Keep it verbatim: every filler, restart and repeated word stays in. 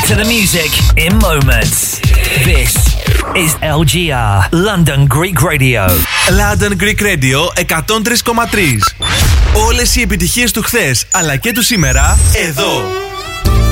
to the music in moments. This is L G R, London Greek Radio. London Greek Radio εκατόν τρία κόμμα τρία. Όλες οι επιτυχίες του χθες αλλά και του σήμερα εδώ.